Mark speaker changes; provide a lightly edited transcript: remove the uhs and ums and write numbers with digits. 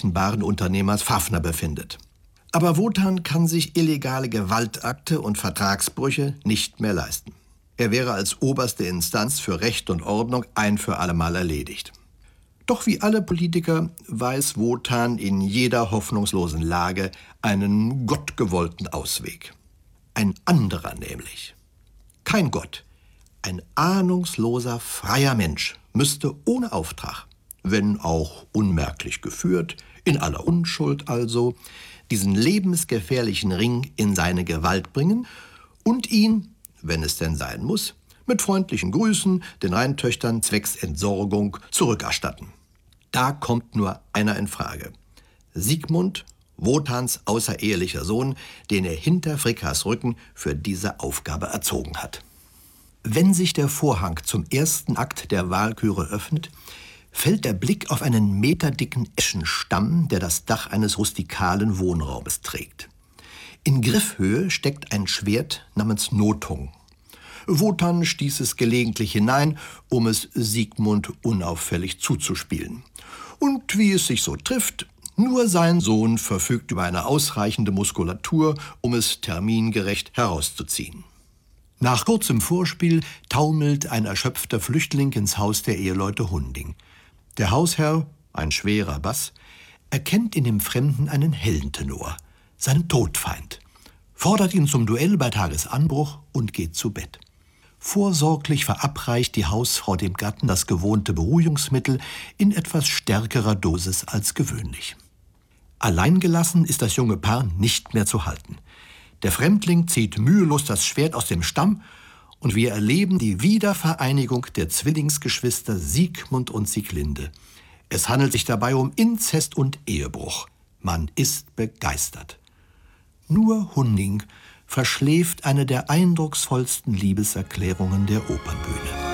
Speaker 1: unberechenbaren Unternehmers Fafner befindet. Aber Wotan kann sich illegale Gewaltakte und Vertragsbrüche nicht mehr leisten. Er wäre als oberste Instanz für Recht und Ordnung ein für allemal erledigt. Doch wie alle Politiker weiß Wotan in jeder hoffnungslosen Lage einen gottgewollten Ausweg. Ein anderer nämlich. Kein Gott, ein ahnungsloser, freier Mensch müsste ohne Auftrag, wenn auch unmerklich geführt, in aller Unschuld also, diesen lebensgefährlichen Ring in seine Gewalt bringen und ihn, wenn es denn sein muss, mit freundlichen Grüßen den Rheintöchtern zwecks Entsorgung zurückerstatten. Da kommt nur einer in Frage. Sigmund, Wotans außerehelicher Sohn, den er hinter Frickas Rücken für diese Aufgabe erzogen hat. Wenn sich der Vorhang zum ersten Akt der Walküre öffnet, fällt der Blick auf einen meterdicken Eschenstamm, der das Dach eines rustikalen Wohnraumes trägt. In Griffhöhe steckt ein Schwert namens Nothung. Wotan stieß es gelegentlich hinein, um es Sigmund unauffällig zuzuspielen. Und wie es sich so trifft, nur sein Sohn verfügt über eine ausreichende Muskulatur, um es termingerecht herauszuziehen. Nach kurzem Vorspiel taumelt ein erschöpfter Flüchtling ins Haus der Eheleute Hunding. Der Hausherr, ein schwerer Bass, erkennt in dem Fremden einen hellen Tenor, seinen Todfeind, fordert ihn zum Duell bei Tagesanbruch und geht zu Bett. Vorsorglich verabreicht die Hausfrau dem Gatten das gewohnte Beruhigungsmittel in etwas stärkerer Dosis als gewöhnlich. Alleingelassen ist das junge Paar nicht mehr zu halten. Der Fremdling zieht mühelos das Schwert aus dem Stamm und wir erleben die Wiedervereinigung der Zwillingsgeschwister Sigmund und Sieglinde. Es handelt sich dabei um Inzest und Ehebruch. Man ist begeistert. Nur Hunding verschläft eine der eindrucksvollsten Liebeserklärungen der Opernbühne.